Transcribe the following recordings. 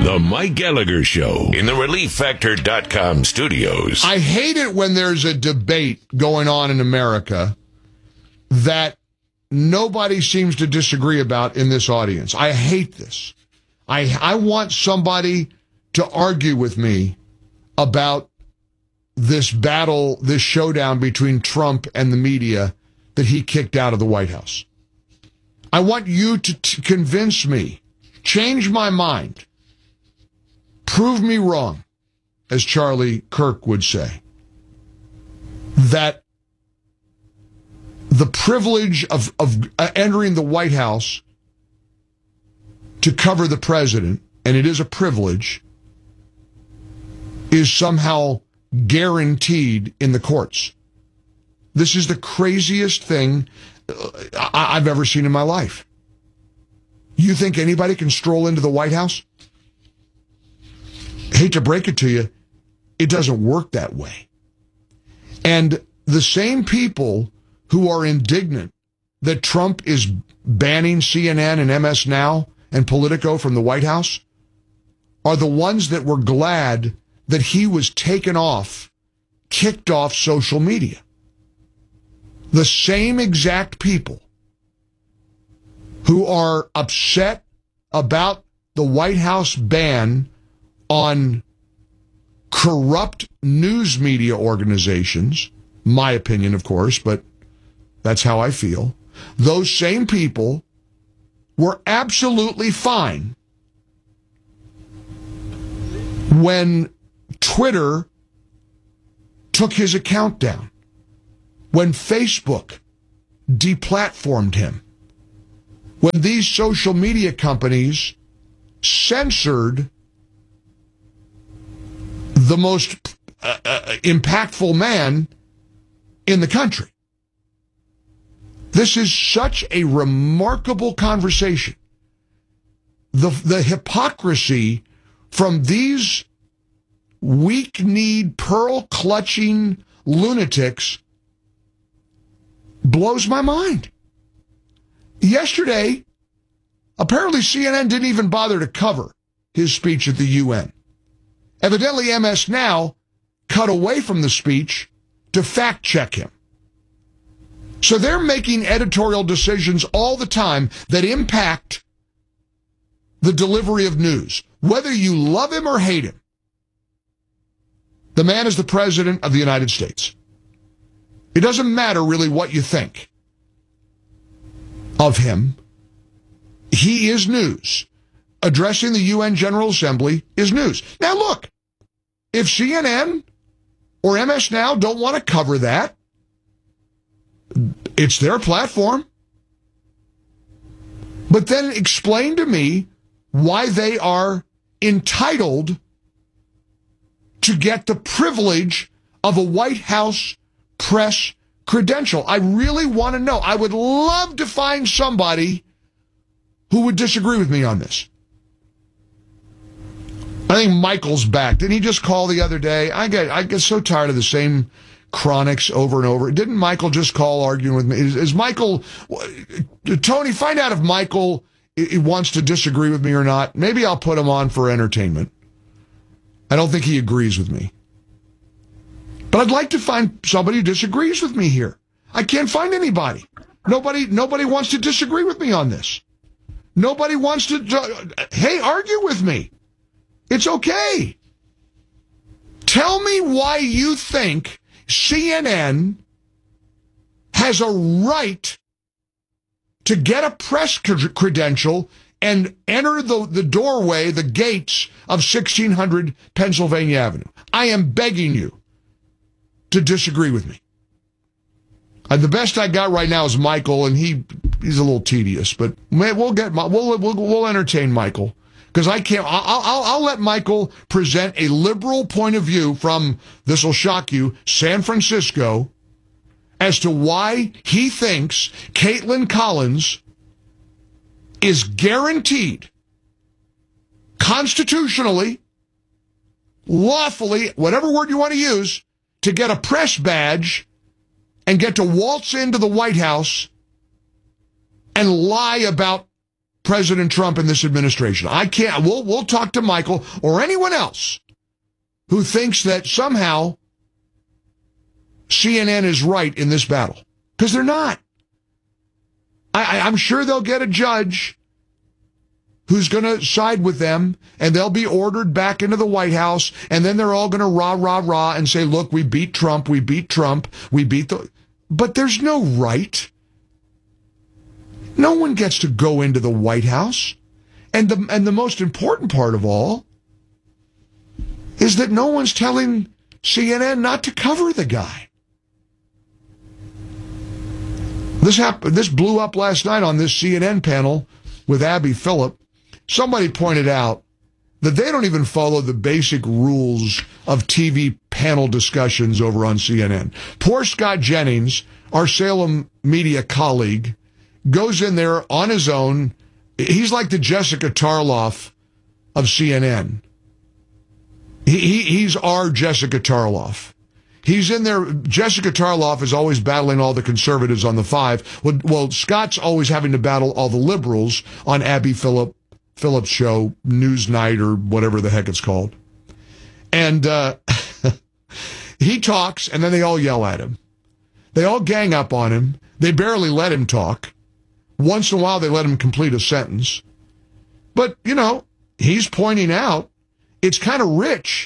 The Mike Gallagher Show in the ReliefFactor.com studios. I hate it when there's a debate going on in America that nobody seems to disagree about in this audience. I hate this. I want somebody to argue with me about this battle, this showdown between Trump and the media that he kicked out of the White House. I want you to convince me, change my mind, prove me wrong, as Charlie Kirk would say, that the privilege of entering the White House to cover the president, and it is a privilege, is somehow guaranteed in the courts. This is the craziest thing I've ever seen in my life. You think anybody can stroll into the White House? Hate to break it to you, it doesn't work that way. And the same people who are indignant that Trump is banning CNN and MS Now and Politico from the White House are the ones that were glad that he was taken off, kicked off social media. The same exact people who are upset about the White House ban on corrupt news media organizations, my opinion, of course, but that's how I feel. Those same people were absolutely fine when Twitter took his account down, when Facebook deplatformed him, when these social media companies censored the most impactful man in the country. This is such a remarkable conversation. The hypocrisy from these weak-kneed, pearl-clutching lunatics blows my mind. Yesterday, apparently CNN didn't even bother to cover his speech at the UN. Evidently, MS Now cut away from the speech to fact-check him. So they're making editorial decisions all the time that impact the delivery of news, whether you love him or hate him. The man is the president of the United States. It doesn't matter really what you think of him. He is news. Addressing the UN General Assembly is news. Now look, if CNN or MS Now don't want to cover that, it's their platform. But then explain to me why they are entitled to get the privilege of a White House press credential. I really want to know. I would love to find somebody who would disagree with me on this. I think Michael's back. Didn't he just call the other day? I get so tired of the same chronics over and over. Didn't Michael just call arguing with me? Is Michael... Tony, find out if Michael wants to disagree with me or not. Maybe I'll put him on for entertainment. I don't think he agrees with me. But I'd like to find somebody who disagrees with me here. I can't find anybody. Nobody wants to disagree with me on this. Nobody wants to... Hey, argue with me. It's okay. Tell me why you think CNN has a right to get a press credential and enter the doorway, the gates of 1600 Pennsylvania Avenue. I am begging you to disagree with me. The best I got right now is Michael, and he's a little tedious, but we'll entertain Michael. Because I can't, I'll let Michael present a liberal point of view from, this will shock you, San Francisco, as to why he thinks Caitlin Collins is guaranteed, constitutionally, lawfully, whatever word you want to use, to get a press badge and get to waltz into the White House and lie about President Trump and this administration. I can't. We'll talk to Michael or anyone else who thinks that somehow CNN is right in this battle, because they're not. I'm sure they'll get a judge who's going to side with them, and they'll be ordered back into the White House, and then they're all going to rah and say, look, we beat Trump, we beat the... But there's no right. No one gets to go into the White House. And the most important part of all is that no one's telling CNN not to cover the guy. This blew up last night on this CNN panel with Abby Phillip. Somebody pointed out that they don't even follow the basic rules of TV panel discussions over on CNN. Poor Scott Jennings, our Salem media colleague, goes in there on his own. He's like the Jessica Tarloff of CNN. He's our Jessica Tarloff. He's in there. Jessica Tarloff is always battling all the conservatives on the Five. Well, Scott's always having to battle all the liberals on Abby Phillip's show, Newsnight, or whatever the heck it's called. And he talks, and then they all yell at him. They all gang up on him. They barely let him talk. Once in a while, they let him complete a sentence. But, he's pointing out it's kind of rich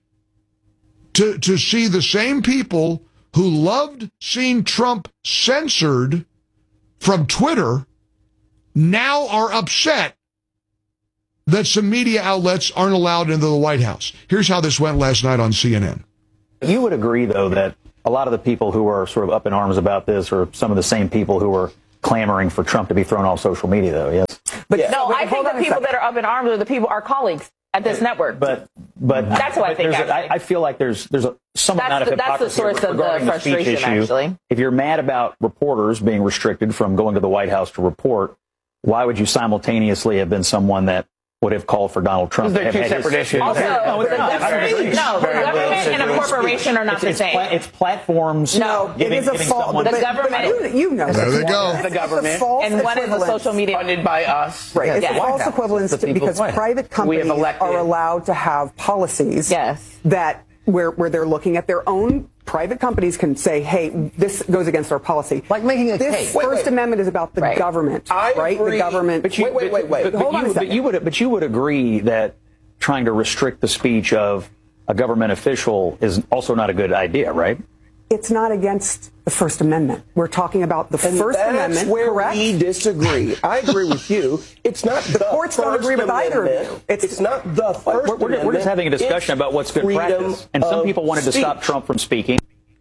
to see the same people who loved seeing Trump censored from Twitter now are upset that some media outlets aren't allowed into the White House. Here's how this went last night on CNN. You would agree, though, that a lot of the people who are sort of up in arms about this are some of the same people who are clamoring for Trump to be thrown off social media, though, yes? But yeah. No, I think the people that are up in arms are the people, our colleagues at this network. But that's what I think. I feel like there's some amount of hypocrisy. That's the source of the frustration, actually. If you're mad about reporters being restricted from going to the White House to report, why would you simultaneously have been someone that would have called for Donald Trump? They're two separate issues. Also, the government and a corporation are not the same. It's platforms. No, it is a fault. The government. You know. There they go. The government. And one is the social media. Funded by us. Right. It's a false equivalence because private companies are allowed to have policies that where they're looking at their own. Private companies can say, hey, this goes against our policy. Like making a case. This First Amendment is about the government, right? Agree. The government. But wait. Hold on a second. But you would agree that trying to restrict the speech of a government official is also not a good idea, right? It's not against the First Amendment. We're talking about the First Amendment. That's where correct? we disagree. I agree with you. It's not the courts don't agree with either of you. It's not the First Amendment. We're just having a discussion about what's good practice. And some people wanted to stop Trump from speaking.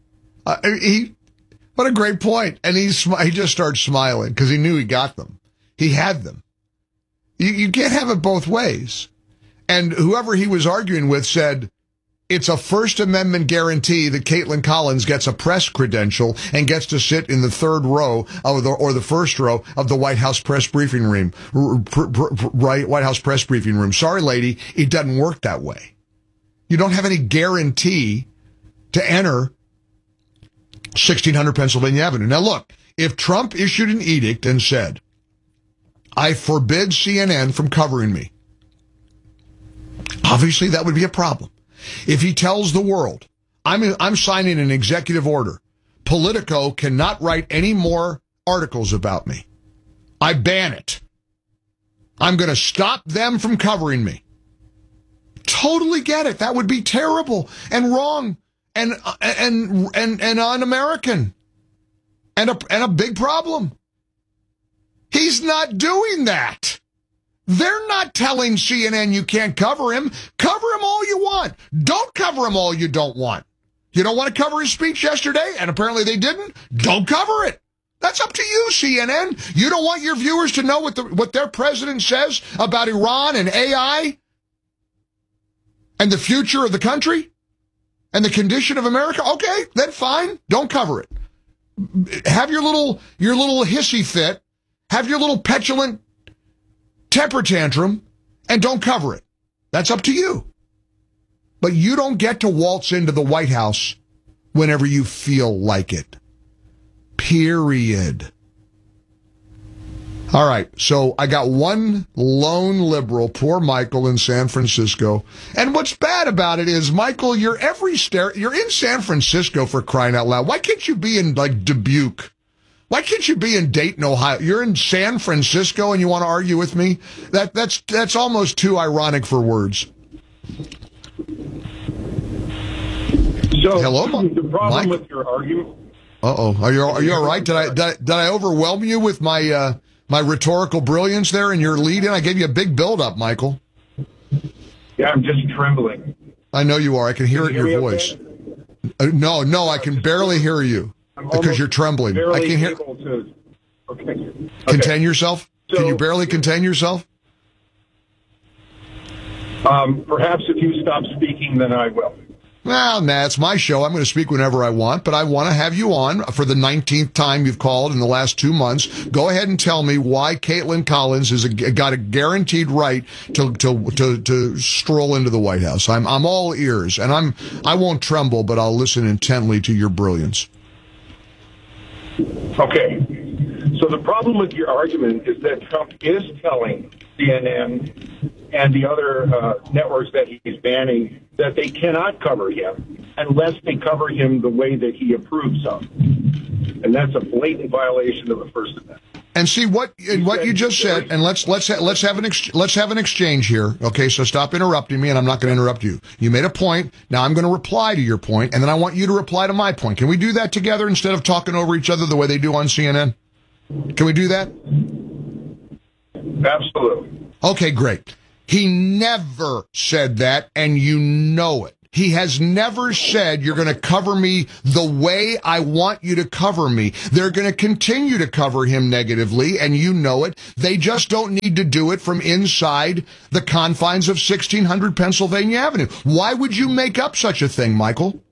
What a great point. And he just starts smiling because he knew he got them. He had them. You can't have it both ways. And whoever he was arguing with said, it's a First Amendment guarantee that Caitlin Collins gets a press credential and gets to sit in the third row or the first row of the White House press briefing room. White House press briefing room. Sorry, lady, it doesn't work that way. You don't have any guarantee to enter 1600 Pennsylvania Avenue. Now look, if Trump issued an edict and said, I forbid CNN from covering me, obviously that would be a problem. If he tells the world, I'm signing an executive order, Politico cannot write any more articles about me. I ban it. I'm going to stop them from covering me. Totally get it. That would be terrible and wrong and un-American and a big problem. He's not doing that. They're not telling CNN you can't cover him. Cover him all you want. Don't cover him all you don't want. You don't want to cover his speech yesterday, and apparently they didn't? Don't cover it. That's up to you, CNN. You don't want your viewers to know what their president says about Iran and AI and the future of the country and the condition of America? Okay, then fine. Don't cover it. Have your little hissy fit. Have your little petulant temper tantrum and don't cover it. That's up to you. But you don't get to waltz into the White House whenever you feel like it. Period. All right, so I got one lone liberal, poor Michael in San Francisco. And what's bad about it is, Michael, you're in San Francisco, for crying out loud. Why can't you be in, like, Dubuque? Why can't you be in Dayton, Ohio? You're in San Francisco and you want to argue with me? That's almost too ironic for words. So, hello, the problem Mike? with your argument... Uh-oh. Are you all right? Did I overwhelm you with my rhetorical brilliance there in your lead-in? I gave you a big build-up, Michael. Yeah, I'm just trembling. I know you are. I can hear it in your voice. Okay? No, I can barely hear you because you're trembling. I can hear. Okay. Contain yourself? So, can you barely contain yourself? Perhaps if you stop speaking, then I will. Well, it's my show. I'm going to speak whenever I want, but I want to have you on for the 19th time you've called in the last 2 months. Go ahead and tell me why Caitlin Collins has got a guaranteed right to stroll into the White House. I'm all ears, and I won't tremble, but I'll listen intently to your brilliance. Okay. So the problem with your argument is that Trump is telling CNN and the other networks that he's banning that they cannot cover him unless they cover him the way that he approves of. And that's a blatant violation of the First Amendment. And see what you just said, and let's have an exchange here. Okay, so stop interrupting me, and I'm not going to interrupt you. You made a point. Now I'm going to reply to your point, and then I want you to reply to my point. Can we do that together instead of talking over each other the way they do on CNN? Can we do that? Absolutely. Okay, great. He never said that, and you know it. He has never said, you're going to cover me the way I want you to cover me. They're going to continue to cover him negatively, and you know it. They just don't need to do it from inside the confines of 1600 Pennsylvania Avenue. Why would you make up such a thing, Michael?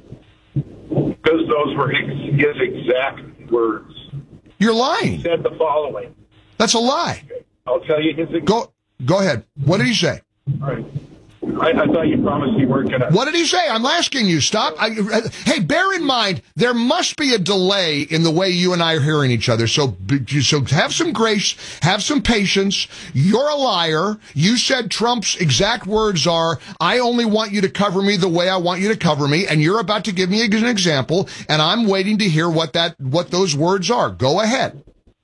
Because those were his exact words. You're lying. He said the following. That's a lie. Okay. I'll tell you his... Go ahead. What did he say? All right. I thought you promised you weren't going to... What did he say? I'm asking you. Stop. Hey, bear in mind, there must be a delay in the way you and I are hearing each other. So have some grace, have some patience. You're a liar. You said Trump's exact words are, I only want you to cover me the way I want you to cover me. And you're about to give me an example, and I'm waiting to hear what those words are. Go ahead.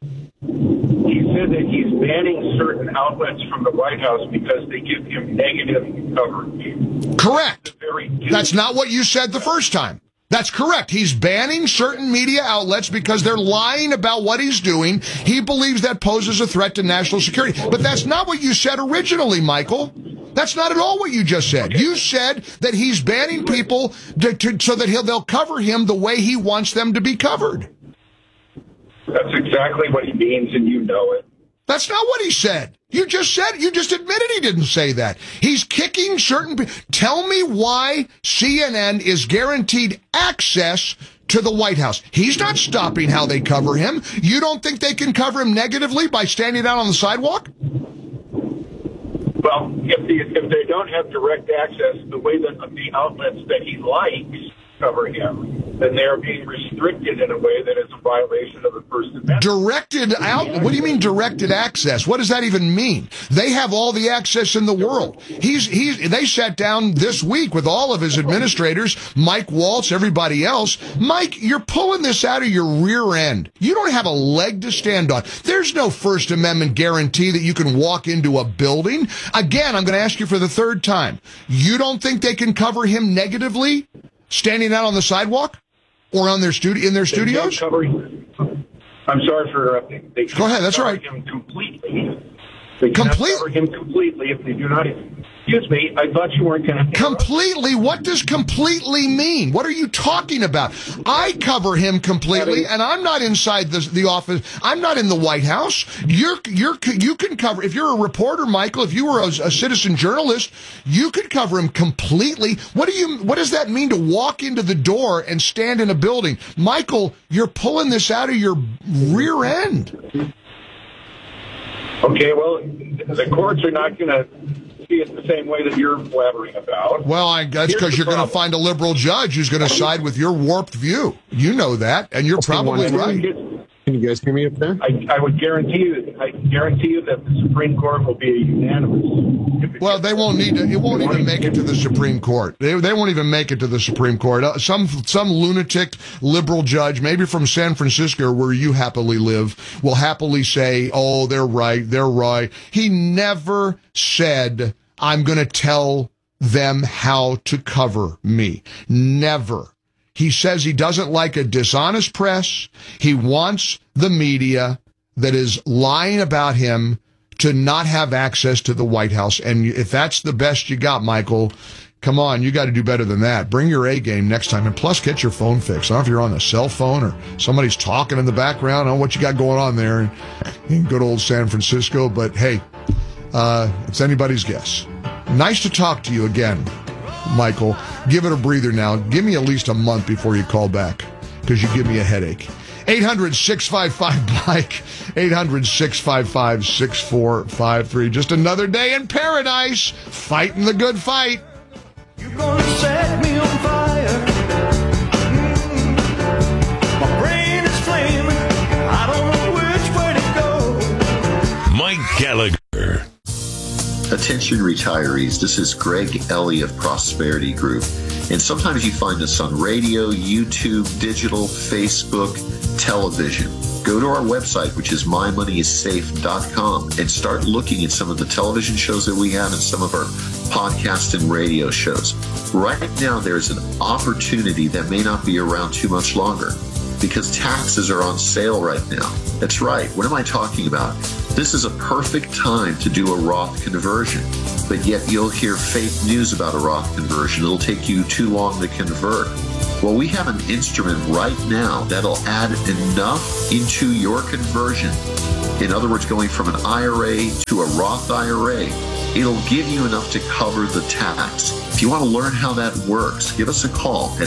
He said that he's banning certain outlets from the White House because they give him negative coverage. Correct. That's not what you said the first time. That's correct. He's banning certain media outlets because they're lying about what he's doing. He believes that poses a threat to national security. But that's not what you said originally, Michael. That's not at all what you just said. Okay. You said that he's banning people so that they'll cover him the way he wants them to be covered. That's exactly what he means, and you know it. That's not what he said. You just admitted he didn't say that. He's kicking certain people. Tell me why CNN is guaranteed access to the White House. He's not stopping how they cover him. You don't think they can cover him negatively by standing out on the sidewalk? Well, if they don't have direct access the way that the outlets that he likes cover him, then they're being restricted in a way that is a violation of the First Amendment. Directed out? What do you mean directed access? What does that even mean? They have all the access in the world. They sat down this week with all of his administrators, Mike Waltz, everybody else. Mike, you're pulling this out of your rear end. You don't have a leg to stand on. There's no First Amendment guarantee that you can walk into a building. Again, I'm going to ask you for the third time. You don't think they can cover him negatively? Standing out on the sidewalk or on in their studios? I'm sorry for interrupting. Go ahead. That's all right. Him completely. They cannot cover him completely if they do not. Excuse me. I thought you weren't going to. Completely? What does completely mean? What are you talking about? I cover him completely, and I'm not inside the office. I'm not in the White House. You can cover. If you're a reporter, Michael, if you were a citizen journalist, you could cover him completely. What does that mean to walk into the door and stand in a building? Michael, you're pulling this out of your rear end. Okay, well, the courts are not going to see it the same way that you're blabbering about. Well, that's because you're going to find a liberal judge who's going to side with your warped view. You know that, and you're probably right. Can Can you guys hear me up there? I would guarantee you that the Supreme Court will be unanimous. Well, they won't need to. It won't even make it to the Supreme Court. They won't even make it to the Supreme Court. Some lunatic liberal judge, maybe from San Francisco, where you happily live, will happily say, "Oh, they're right. They're right." He never said, "I'm going to tell them how to cover me." Never. He says he doesn't like a dishonest press. He wants the media that is lying about him to not have access to the White House. And if that's the best you got, Michael, come on, you got to do better than that. Bring your A game next time. And plus, get your phone fixed. I don't know if you're on a cell phone or somebody's talking in the background. I don't know what you got going on there in good old San Francisco. But hey, it's anybody's guess. Nice to talk to you again, Michael. Give it a breather now. Give me at least a month before you call back, because you give me a headache. 800-655-BIKE, 800-655-6453. Just another day in paradise, fighting the good fight. You're gonna set me on fire. My brain is flaming. I don't know which way to go. Mike Gallagher. Attention retirees, this is Greg Ellie of Prosperity Group. And sometimes you find us on radio, YouTube, digital, Facebook, television. Go to our website, which is mymoneyissafe.com, and start looking at some of the television shows that we have and some of our podcast and radio shows. Right now, there's an opportunity that may not be around too much longer because taxes are on sale right now. That's right. What am I talking about? This is a perfect time to do a Roth conversion, but yet you'll hear fake news about a Roth conversion. It'll take you too long to convert. Well, we have an instrument right now that'll add enough into your conversion. In other words, going from an IRA to a Roth IRA, it'll give you enough to cover the tax. If you want to learn how that works, give us a call at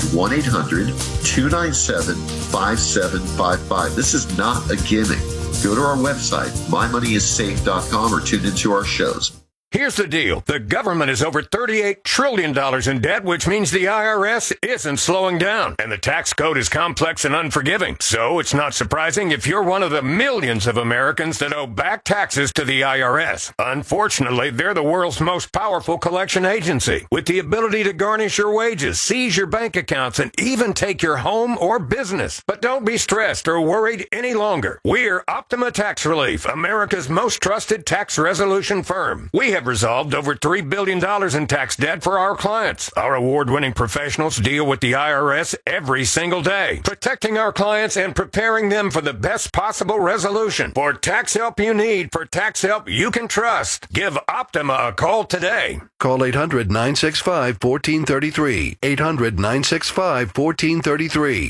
1-800-297-5755. This is not a gimmick. Go to our website, mymoneyissafe.com, or tune into our shows. Here's the deal. The government is over $38 trillion in debt, which means the IRS isn't slowing down. And the tax code is complex and unforgiving. So it's not surprising if you're one of the millions of Americans that owe back taxes to the IRS. Unfortunately, they're the world's most powerful collection agency, with the ability to garnish your wages, seize your bank accounts, and even take your home or business. But don't be stressed or worried any longer. We're Optima Tax Relief, America's most trusted tax resolution firm. We have resolved over $3 billion in tax debt for our clients. Our award-winning professionals deal with the IRS every single day, protecting our clients and preparing them for the best possible resolution. For tax help you need, for tax help you can trust, give Optima a call today. Call 800-965-1433. 800-965-1433.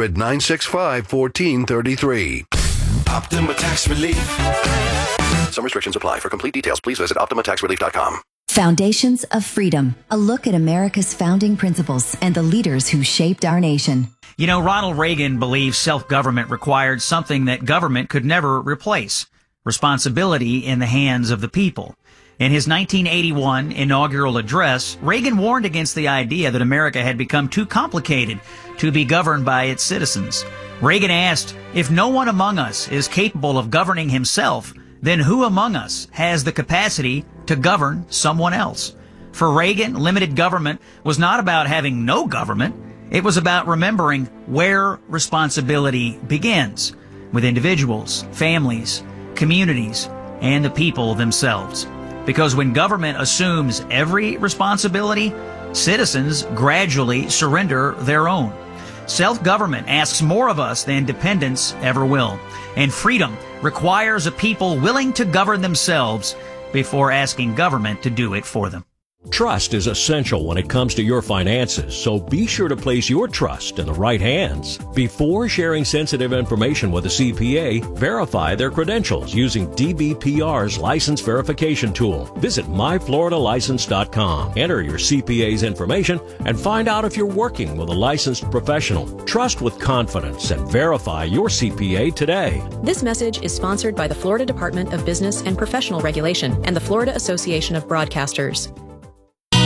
800-965-1433. Optima Tax Relief. Some restrictions apply. For complete details, please visit OptimaTaxRelief.com. Foundations of Freedom. A look at America's founding principles and the leaders who shaped our nation. You know, Ronald Reagan believed self-government required something that government could never replace: responsibility in the hands of the people. In his 1981 inaugural address, Reagan warned against the idea that America had become too complicated to be governed by its citizens. Reagan asked, if no one among us is capable of governing himself, then who among us has the capacity to govern someone else? For Reagan, limited government was not about having no government. It was about remembering where responsibility begins, with individuals, families, communities, and the people themselves. Because when government assumes every responsibility, citizens gradually surrender their own. Self-government asks more of us than dependence ever will. And freedom requires a people willing to govern themselves before asking government to do it for them. Trust is essential when it comes to your finances, so be sure to place your trust in the right hands. Before sharing sensitive information with a CPA, verify their credentials using DBPR's license verification tool. Visit myfloridalicense.com. Enter your CPA's information and find out if you're working with a licensed professional. Trust with confidence and verify your CPA today. This message is sponsored by the Florida Department of Business and Professional Regulation and the Florida Association of Broadcasters.